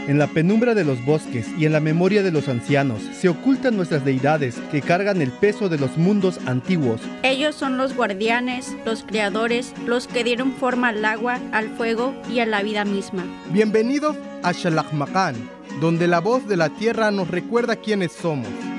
En la penumbra de los bosques y en la memoria de los ancianos se ocultan nuestras deidades que cargan el peso de los mundos antiguos. Ellos son los guardianes, los creadores, los que dieron forma al agua, al fuego y a la vida misma. Bienvenidos a Xalakmakan, donde la voz de la tierra nos recuerda quiénes somos.